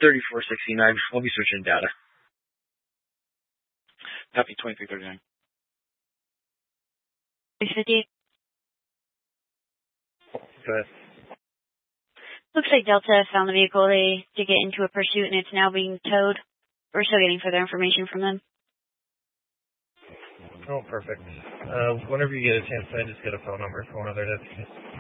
3469. We'll be switching data. Copy 2339. 658. Go ahead. Looks like Delta found the vehicle. They did get into a pursuit, and it's now being towed. We're still getting further information from them. Oh, perfect. Whenever you get a chance, I just get a phone number for one of their deputies.